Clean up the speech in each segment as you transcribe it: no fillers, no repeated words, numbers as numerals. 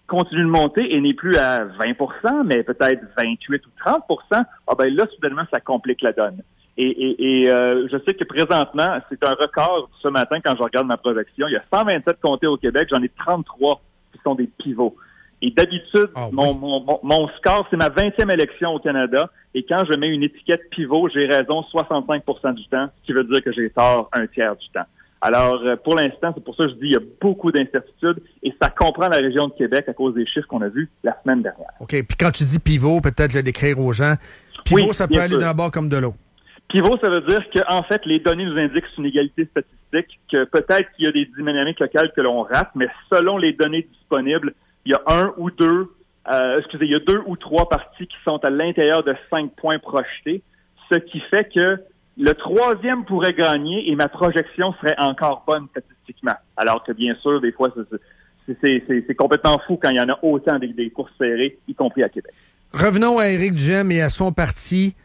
continue de monter et n'est plus à 20%, mais peut-être 28 ou 30%, là, soudainement, ça complique la donne. Et je sais que présentement, c'est un record ce matin quand je regarde ma projection. Il y a 127 comtés au Québec, j'en ai 33 qui sont des pivots. Et d'habitude, mon score, c'est ma 20e élection au Canada. Et quand je mets une étiquette pivot, j'ai raison 65% du temps, ce qui veut dire que j'ai tort un tiers du temps. Alors, pour l'instant, c'est pour ça que je dis qu'il y a beaucoup d'incertitudes et ça comprend la région de Québec à cause des chiffres qu'on a vus la semaine dernière. OK. Puis quand tu dis pivot, peut-être le décrire aux gens. Pivot, ça peut aller d'un bord comme de l'autre. Pivot, ça veut dire qu'en fait, les données nous indiquent une égalité statistique, que peut-être qu'il y a des dynamiques locales que l'on rate, mais selon les données disponibles, il y a il y a 2 ou 3 partis qui sont à l'intérieur de 5 points projetés, ce qui fait que le troisième pourrait gagner et ma projection serait encore bonne statistiquement. Alors que bien sûr, des fois, c'est complètement fou quand il y en a autant des courses serrées, y compris à Québec. Revenons à Éric Duhem et à son parti.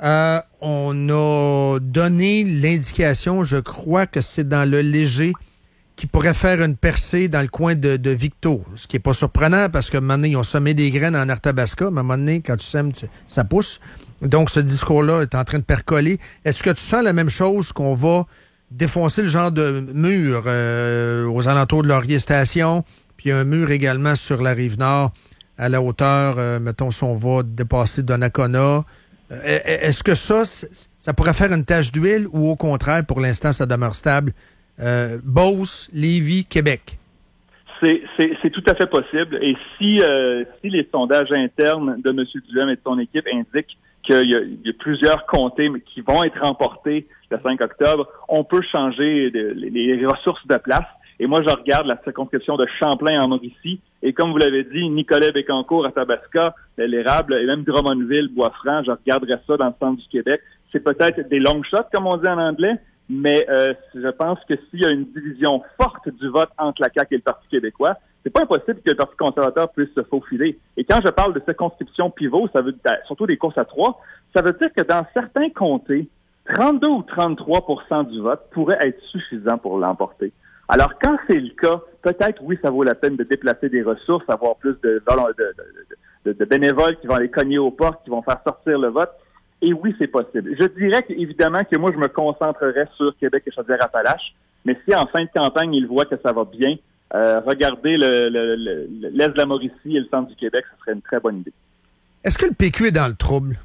On a donné l'indication, je crois que c'est dans le léger, qui pourrait faire une percée dans le coin de Victo. Ce qui n'est pas surprenant parce que maintenant, ils ont semé des graines en Arthabasca, mais à un moment donné, quand tu sèmes, ça pousse. Donc, ce discours-là est en train de percoler. Est-ce que tu sens la même chose qu'on va défoncer le genre de mur aux alentours de Laurier Station, puis un mur également sur la Rive-Nord à la hauteur, mettons, si on va dépasser Donnacona. Est-ce que ça pourrait faire une tache d'huile ou au contraire, pour l'instant, ça demeure stable? Beauce, Lévis, Québec. C'est tout à fait possible. Et si les sondages internes de M. Duhem et de son équipe indiquent qu'il y a plusieurs comtés qui vont être remportés le 5 octobre, on peut changer les ressources de place. Et moi, je regarde la circonscription de Champlain en Mauricie. Et comme vous l'avez dit, Nicolet-Bécancour, Athabasca, l'Érable et même Drummondville, Bois-Franc, je regarderais ça dans le centre du Québec. C'est peut-être des long shots, comme on dit en anglais, mais je pense que s'il y a une division forte du vote entre la CAQ et le Parti québécois, c'est pas impossible que le Parti conservateur puisse se faufiler. Et quand je parle de circonscription pivot, ça veut surtout des courses à 3, ça veut dire que dans certains comtés, 32 ou 33% du vote pourrait être suffisant pour l'emporter. Alors, quand c'est le cas, peut-être, oui, ça vaut la peine de déplacer des ressources, avoir plus de bénévoles qui vont aller cogner aux portes, qui vont faire sortir le vote. Et oui, c'est possible. Je dirais évidemment que moi, je me concentrerais sur Québec et Chaudière-Appalaches, mais si en fin de campagne, ils voient que ça va bien, regarder l'Est de la Mauricie et le centre du Québec, ce serait une très bonne idée. Est-ce que le PQ est dans le trouble?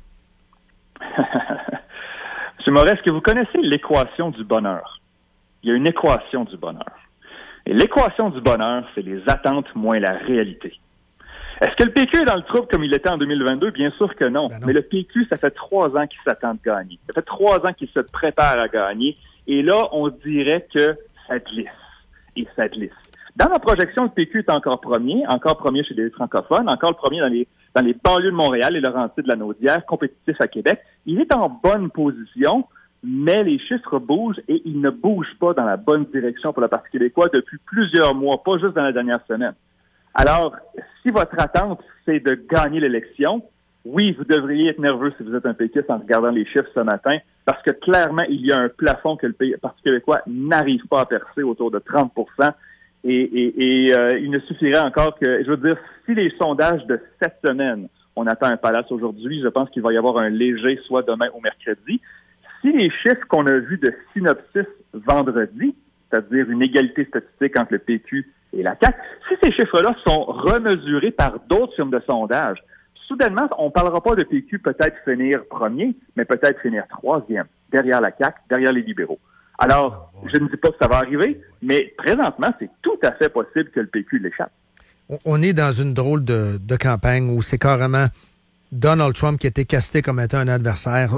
M. Moret, est-ce que vous connaissez l'équation du bonheur? Il y a une équation du bonheur. Et l'équation du bonheur, c'est les attentes moins la réalité. Est-ce que le PQ est dans le trouble comme il était en 2022? Bien sûr que non. Mais le PQ, ça fait 3 ans qu'il s'attend de gagner. Ça fait 3 ans qu'il se prépare à gagner. Et là, on dirait que ça glisse. Et ça glisse. Dans ma projection, le PQ est encore premier chez les francophones, encore le premier dans les banlieues de Montréal et Laurentides de la Naudière, compétitif à Québec. Il est en bonne position, mais les chiffres bougent et ils ne bougent pas dans la bonne direction pour le Parti québécois depuis plusieurs mois, pas juste dans la dernière semaine. Alors, si votre attente, c'est de gagner l'élection, oui, vous devriez être nerveux si vous êtes un péquiste en regardant les chiffres ce matin, parce que clairement, il y a un plafond que le Parti québécois n'arrive pas à percer autour de 30%. Et il ne suffirait encore que, je veux dire, si les sondages de cette semaine, on attend un palace aujourd'hui, je pense qu'il va y avoir un léger, soit demain ou mercredi. Si les chiffres qu'on a vus de Synopsis vendredi, c'est-à-dire une égalité statistique entre le PQ et la CAQ, si ces chiffres-là sont remesurés par d'autres firmes de sondage, soudainement, on ne parlera pas de PQ peut-être finir premier, mais peut-être finir troisième, derrière la CAQ, derrière les libéraux. Alors, je ne dis pas que ça va arriver, mais présentement, c'est tout à fait possible que le PQ l'échappe. On est dans une drôle de campagne où c'est carrément Donald Trump qui a été casté comme étant un adversaire.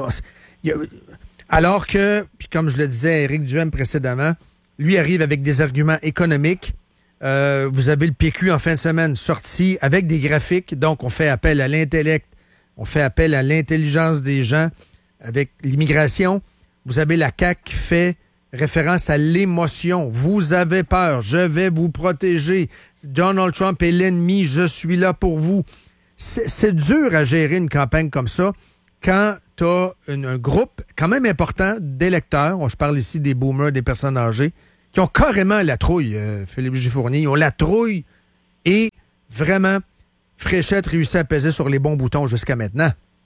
Alors que, puis comme je le disais à Éric Duhem précédemment, lui arrive avec des arguments économiques. Vous avez le PQ en fin de semaine sorti avec des graphiques. Donc, on fait appel à l'intellect, on fait appel à l'intelligence des gens avec l'immigration. Vous avez la CAQ qui fait référence à l'émotion. Vous avez peur, je vais vous protéger. Donald Trump est l'ennemi, je suis là pour vous. C'est dur à gérer une campagne comme ça quand tu as un groupe quand même important d'électeurs, je parle ici des boomers, des personnes âgées, qui ont carrément la trouille, Philippe Gifournier, ils ont la trouille et vraiment, Fréchette réussit à peser sur les bons boutons jusqu'à maintenant.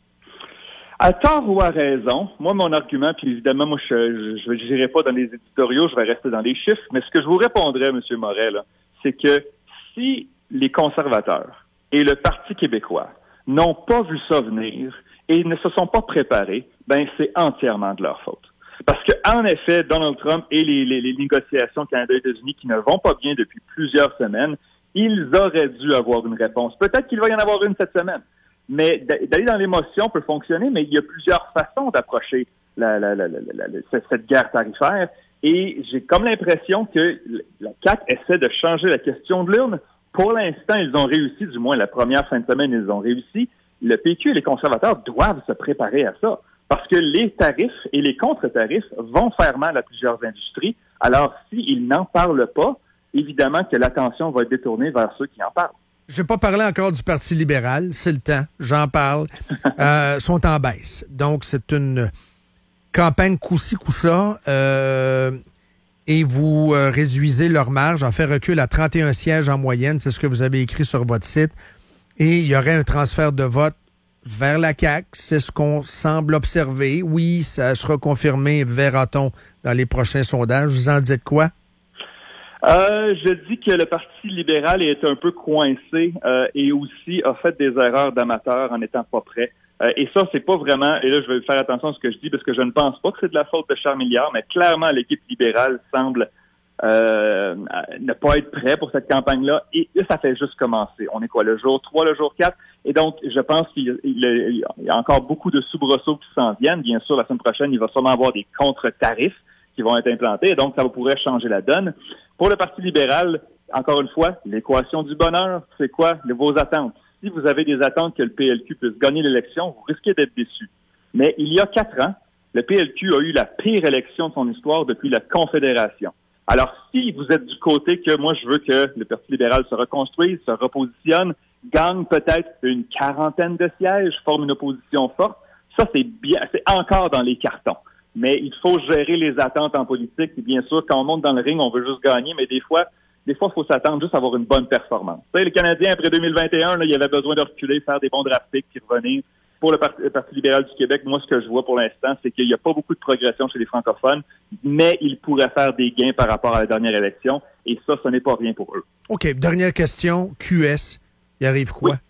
À tort ou à raison, moi, mon argument, puis évidemment, moi, je n'irai pas dans les éditoriaux, je vais rester dans les chiffres, mais ce que je vous répondrais, M. Moret, là, c'est que si les conservateurs et le Parti québécois n'ont pas vu ça venir et ne se sont pas préparés, ben c'est entièrement de leur faute. Parce que, en effet, Donald Trump et les négociations Canada-États-Unis qui ne vont pas bien depuis plusieurs semaines, ils auraient dû avoir une réponse. Peut-être qu'il va y en avoir une cette semaine. Mais d'aller dans l'émotion peut fonctionner, mais il y a plusieurs façons d'approcher cette guerre tarifaire. Et j'ai comme l'impression que la CAQ essaie de changer la question de l'urne. Pour l'instant, ils ont réussi, du moins la première fin de semaine, ils ont réussi. Le PQ et les conservateurs doivent se préparer à ça. Parce que les tarifs et les contre-tarifs vont faire mal à plusieurs industries. Alors, s'ils n'en parlent pas, évidemment que l'attention va être détournée vers ceux qui en parlent. Je n'ai pas parlé encore du Parti libéral, c'est le temps, j'en parle. Sont en baisse. Donc, c'est une campagne coup-ci, coup-ça. Et vous réduisez leur marge, en fait recul à 31 sièges en moyenne, c'est ce que vous avez écrit sur votre site. Et il y aurait un transfert de vote vers la CAQ, c'est ce qu'on semble observer. Oui, ça sera confirmé, verra-t-on, dans les prochains sondages. Vous en dites quoi? Je dis que le Parti libéral est un peu coincé et aussi a fait des erreurs d'amateurs en n'étant pas prêt. Et ça, c'est pas vraiment, et là je vais faire attention à ce que je dis parce que je ne pense pas que c'est de la faute de Charles Milliard, mais clairement l'équipe libérale semble ne pas être prêt pour cette campagne-là. Et ça fait juste commencer. On est quoi, le jour 3, le jour 4? Et donc, je pense qu'il y a encore beaucoup de soubresauts qui s'en viennent. Bien sûr, la semaine prochaine, il va sûrement avoir des contre-tarifs qui vont être implantés. Et donc, ça pourrait changer la donne. Pour le Parti libéral, encore une fois, l'équation du bonheur, c'est quoi? Vos attentes. Si vous avez des attentes que le PLQ puisse gagner l'élection, vous risquez d'être déçus. Mais il y a 4 ans, le PLQ a eu la pire élection de son histoire depuis la Confédération. Alors, si vous êtes du côté que moi, je veux que le Parti libéral se reconstruise, se repositionne, gagne peut-être une 40aine de sièges, forme une opposition forte, ça, c'est bien, c'est encore dans les cartons. Mais il faut gérer les attentes en politique. Et bien sûr, quand on monte dans le ring, on veut juste gagner, mais des fois, il faut s'attendre juste à avoir une bonne performance. Tu sais, les Canadiens, après 2021, là, il y avait besoin de reculer, faire des bons draft picks, puis revenir. Pour le Parti libéral du Québec, moi, ce que je vois pour l'instant, c'est qu'il n'y a pas beaucoup de progression chez les francophones, mais ils pourraient faire des gains par rapport à la dernière élection, et ça, ce n'est pas rien pour eux. OK, dernière question. QS, il arrive quoi? Oui.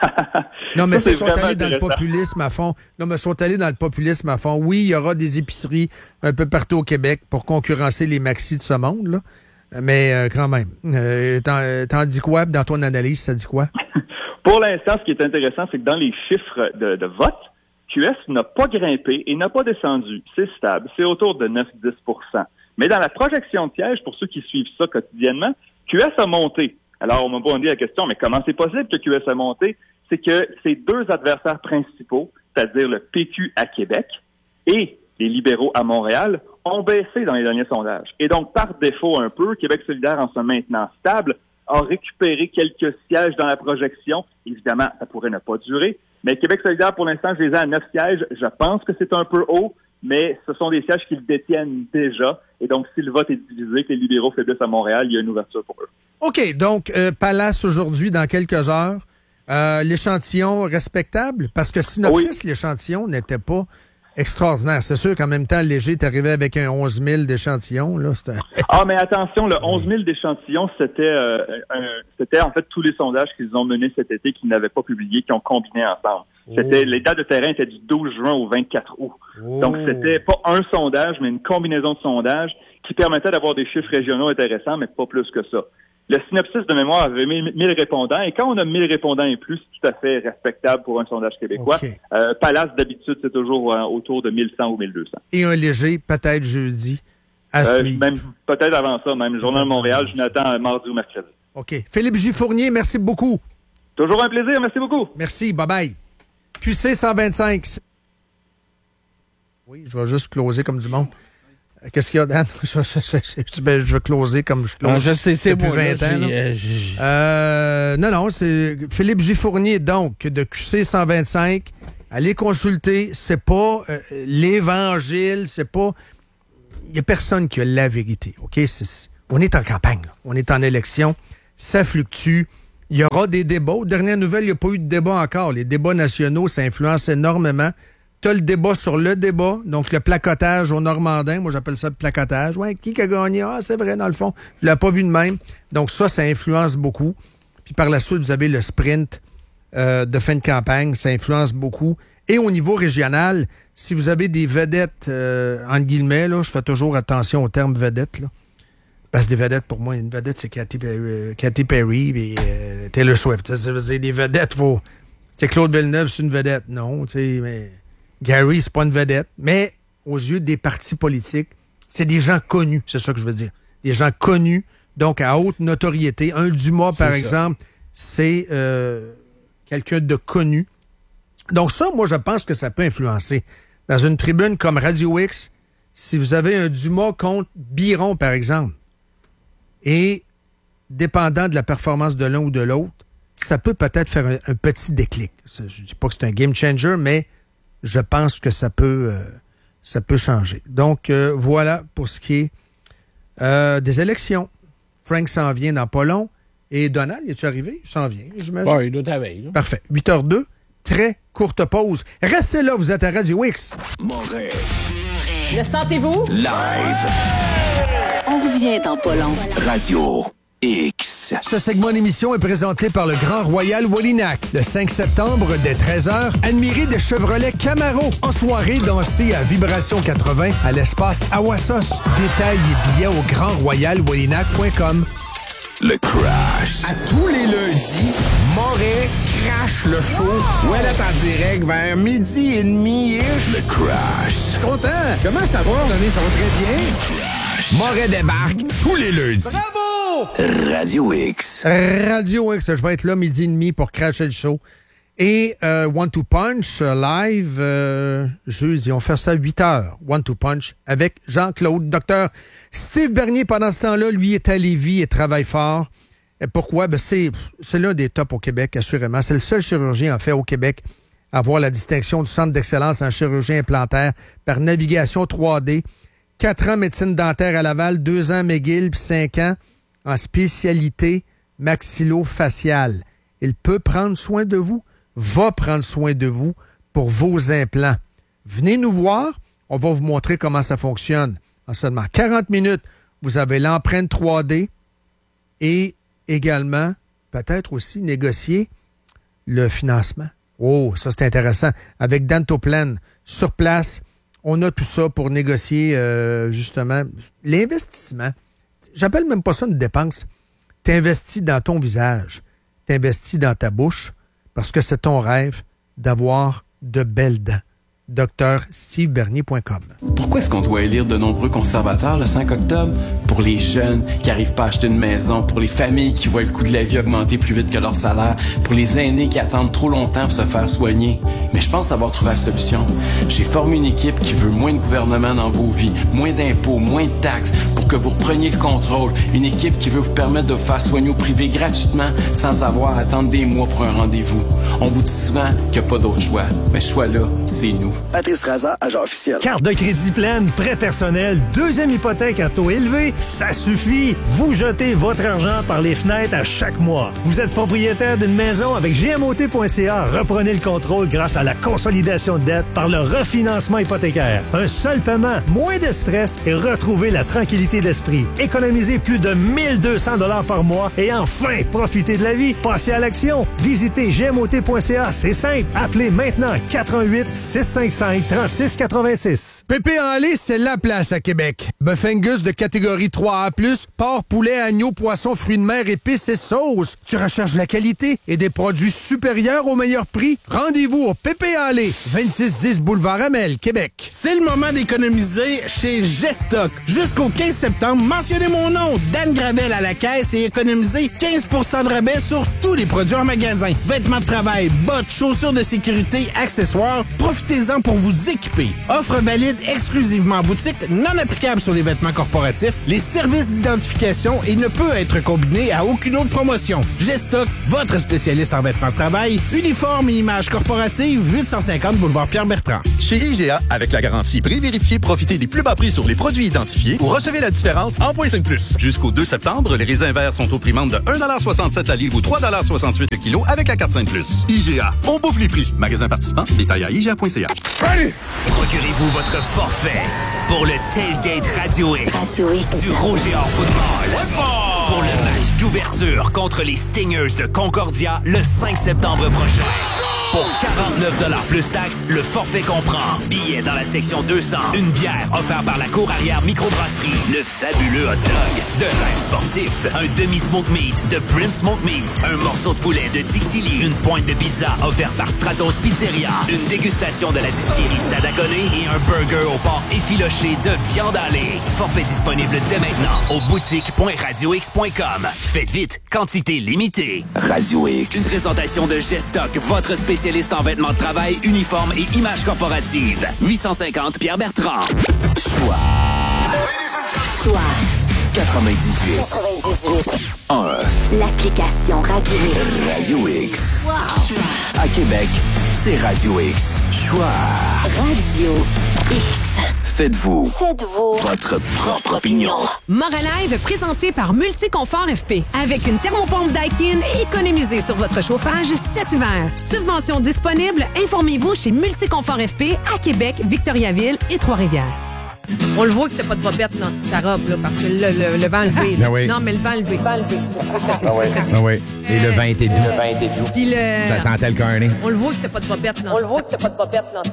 Non, mais ça, ils sont allés dans le populisme à fond. Non, mais ils sont allés dans le populisme à fond. Oui, il y aura des épiceries un peu partout au Québec pour concurrencer les maxis de ce monde, là. Mais quand même. T'en dis quoi? Dans ton analyse, ça dit quoi? Pour l'instant, ce qui est intéressant, c'est que dans les chiffres de vote, QS n'a pas grimpé et n'a pas descendu. C'est stable. C'est autour de 9-10 %. Mais dans la projection de sièges, pour ceux qui suivent ça quotidiennement, QS a monté. Alors, on m'a pas dit la question, mais comment c'est possible que QS a monté? C'est que ses 2 adversaires principaux, c'est-à-dire le PQ à Québec et les libéraux à Montréal, ont baissé dans les derniers sondages. Et donc, par défaut un peu, Québec solidaire, en se maintenant stable, a récupéré quelques sièges dans la projection. Évidemment, ça pourrait ne pas durer. Mais Québec solidaire, pour l'instant, je les ai à 9 sièges. Je pense que c'est un peu haut, mais ce sont des sièges qu'ils détiennent déjà. Et donc, si le vote est divisé, que les libéraux faiblissent à Montréal, il y a une ouverture pour eux. OK. Donc, Palace aujourd'hui, dans quelques heures. L'échantillon respectable? Parce que Synopsis, oui. L'échantillon n'était pas extraordinaire. C'est sûr qu'en même temps, Léger est arrivé avec un 11 000 d'échantillons. Là, mais attention, le 11 000 d'échantillons, c'était en fait tous les sondages qu'ils ont menés cet été qu'ils n'avaient pas publiés, qui ont combiné ensemble. Les dates de terrain étaient du 12 juin au 24 août. Donc, c'était pas un sondage, mais une combinaison de sondages qui permettait d'avoir des chiffres régionaux intéressants, mais pas plus que ça. Le Synopsis de mémoire avait 1000 répondants, et quand on a 1000 répondants et plus, c'est tout à fait respectable pour un sondage québécois. Okay. Palace, d'habitude, c'est toujours autour de 1100 ou 1200. Et un Léger, peut-être jeudi, à suivre. Même peut-être avant ça, même. Le Journal de Montréal, je n'attends mardi ou mercredi. OK. Philippe J. Fournier, merci beaucoup. Toujours un plaisir, merci beaucoup. Merci, bye-bye. QC 125. Oui, je vais juste closer comme du monde. Qu'est-ce qu'il y a, Dan? Je vais closer comme je close. Non, je sais, c'est depuis 20 ans. Non, c'est Philippe J. Fournier, donc, de QC 125. Allez consulter. C'est pas l'Évangile, c'est pas... Il y a personne qui a la vérité, OK? On est en campagne, là. On est en élection. Ça fluctue. Il y aura des débats. Aux dernières nouvelles, il n'y a pas eu de débat encore. Les débats nationaux, ça influence énormément. Tu as le débat sur le débat, donc le placotage au Normandin. Moi, j'appelle ça le placotage. Ouais, qui a gagné? Ah, c'est vrai, dans le fond. Je ne l'ai pas vu de même. Donc ça influence beaucoup. Puis par la suite, vous avez le sprint de fin de campagne. Ça influence beaucoup. Et au niveau régional, si vous avez des vedettes, entre guillemets, là, je fais toujours attention au terme vedette, là. Parce que des vedettes, pour moi, une vedette, c'est Katy Perry et Taylor Swift. C'est des vedettes, c'est Claude Villeneuve, c'est une vedette. Non, tu sais, mais Gary, c'est pas une vedette. Mais aux yeux des partis politiques, c'est des gens connus, c'est ça que je veux dire. Des gens connus, donc à haute notoriété. Un Dumas, par exemple, c'est quelqu'un de connu. Donc ça, moi, je pense que ça peut influencer. Dans une tribune comme Radio X, si vous avez un Dumas contre Biron, par exemple, et dépendant de la performance de l'un ou de l'autre, ça peut peut-être faire un petit déclic. Je ne dis pas que c'est un game changer, mais je pense que ça peut changer. Donc, voilà pour ce qui est des élections. Frank s'en vient dans pas long. Et Donald, est-tu arrivé? Il s'en vient, j'imagine. Oui, il doit travailler. Parfait. 8h02, très courte pause. Restez là, vous êtes à Radio X. Montréal. Le sentez-vous? Live. On revient dans pas long. Radio X. Ce segment d'émission est présenté par le Grand Royal Wallinac. Le 5 septembre, dès 13h, admirez des Chevrolet Camaro. En soirée, dansez à Vibration 80 à l'espace Awassos. Détails et billets au grandroyalwallinac.com. Le Crash. À tous les lundis, Moret crash le show. Ouais, là, en direct vers 12h30. Le Crash. Content. Comment ça va? Ça va très bien. Moret débarque tous les lundis. Bravo! Radio X. Radio X, je vais être là 12h30 pour crasher le show. Et One Two Punch live jeudi, on va faire ça à 8h. One Two Punch avec Jean-Claude. Docteur Steve Bernier, pendant ce temps-là, lui est à Lévis et travaille fort. Et pourquoi? Ben, c'est l'un des tops au Québec, assurément. C'est le seul chirurgien, en fait, au Québec à avoir la distinction du Centre d'excellence en chirurgie implantaire par navigation 3D. 4 ans médecine dentaire à Laval, 2 ans à McGill, puis 5 ans en spécialité maxillo-faciale. Il peut prendre soin de vous, va prendre soin de vous pour vos implants. Venez nous voir, on va vous montrer comment ça fonctionne. En seulement 40 minutes, vous avez l'empreinte 3D et également, peut-être aussi, négocier le financement. Oh, ça c'est intéressant. Avec Dentoplan, sur place, on a tout ça pour négocier justement l'investissement. J'appelle même pas ça une dépense. T'investis dans ton visage, t'investis dans ta bouche, parce que c'est ton rêve d'avoir de belles dents. DrSteveBernier.com. Pourquoi est-ce qu'on doit élire de nombreux conservateurs le 5 octobre? Pour les jeunes qui n'arrivent pas à acheter une maison, pour les familles qui voient le coût de la vie augmenter plus vite que leur salaire, pour les aînés qui attendent trop longtemps pour se faire soigner. Mais je pense avoir trouvé la solution. J'ai formé une équipe qui veut moins de gouvernement dans vos vies, moins d'impôts, moins de taxes, pour que vous repreniez le contrôle. Une équipe qui veut vous permettre de vous faire soigner au privé gratuitement sans avoir à attendre des mois pour un rendez-vous. On vous dit souvent qu'il n'y a pas d'autre choix. Mais ce choix-là, c'est nous. Patrice Raza, agent officiel. Carte de crédit pleine, prêt personnel, deuxième hypothèque à taux élevé, ça suffit. Vous jetez votre argent par les fenêtres à chaque mois. Vous êtes propriétaire d'une maison avec GMOT.ca. Reprenez le contrôle grâce à la consolidation de dette par le refinancement hypothécaire. Un seul paiement, moins de stress et retrouvez la tranquillité d'esprit. Économisez plus de 1200 $ par mois et enfin, profitez de la vie. Passez à l'action. Visitez GMOT.ca, c'est simple. Appelez maintenant 418-655-3686. Pépé en lait, c'est la place à Québec. Bœuf Angus de catégorie 3A+, porc, poulet, agneau, poisson, fruits de mer, épices et sauces. Tu recherches la qualité et des produits supérieurs au meilleur prix? Rendez-vous au Pépé en lait, 2610 Boulevard Amel, Québec. C'est le moment d'économiser chez Gestock. Jusqu'au 15 septembre, mentionnez mon nom, Dan Gravel à la caisse et économisez 15 % de rabais sur tous les produits en magasin. Vêtements de travail, chandails, bottes, chaussures de sécurité, accessoires, profitez-en pour vous équiper. Offre valide exclusivement en boutique, non applicable sur les vêtements corporatifs, les services d'identification et ne peut être combiné à aucune autre promotion. Gestock, votre spécialiste en vêtements de travail, uniforme et images corporatives, 850 boulevard Pierre-Bertrand. Chez IGA, avec la garantie prix vérifié, profitez des plus bas prix sur les produits identifiés ou recevez la différence en .5+. Jusqu'au 2 septembre, les raisins verts sont au prix de 1,67 la livre ou 3,68 le kilo avec la carte 5+. IGA, on bouffe les prix. Magasin participant, détail à IGA.ca. Procurez-vous votre forfait pour le Tailgate Radio X. Du Roger Hors Football. Pour le match d'ouverture contre les Stingers de Concordia le 5 septembre prochain. Pour 49$ plus taxes, le forfait comprend billets dans la section 200, une bière offerte par la cour arrière microbrasserie, le fabuleux hot dog de Rêve Sportif, un demi-smoke meat de Prince Smoke Meat, un morceau de poulet de Dixie Lee, une pointe de pizza offerte par Stratos Pizzeria, une dégustation de la distillerie Stadaconé et un burger au porc effiloché de viande hachée. Forfait disponible dès maintenant au boutique.radiox.com. Faites vite, quantité limitée. Radio X. Une présentation de Gestock, votre spécialiste en vêtements de travail, uniformes et images corporatives. 850 Pierre-Bertrand. Choix 98. 1. L'application Radio X. Radio X. À Québec, c'est Radio X. Choix. Radio X. Faites-vous votre propre opinion. Moralive présenté par Multiconfort FP. Avec une thermopompe Daikin, économisez sur votre chauffage cet hiver. Subvention disponible, informez-vous chez Multiconfort FP à Québec, Victoriaville et Trois-Rivières. On le voit que t'as pas de bobette dans ta robe, là, parce que le vent levé. Ben oui. Non, mais le vent levé. Ah oui. Et le vin était doux. Puis Ça sentait le carnet. on le voit que t'as pas de bobette dans